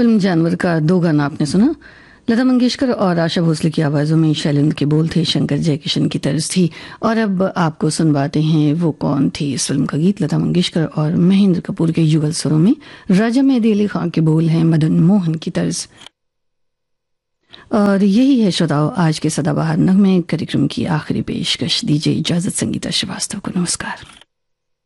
Film जानवर का दो गाना आपने सुना। लता मंगेशकर और आशा भोसले की आवाज़ों में शैलेंद्र के बोल थे, शंकर जयकिशन की तर्ज थी। और अब आपको सुनवाते हैं वो कौन थी इस फिल्म का गीत। लता मंगेशकर और महेंद्र कपूर के युगल स्वरों में राजा मेहदी अली खां के बोल हैं, मदन मोहन की तर्ज। और यही है श्रोताओं आज के सदाबहार नगमे कार्यक्रम की आखिरी पेशकश। दीजिए इजाजत संगीता श्रीवास्तव को। नमस्कार।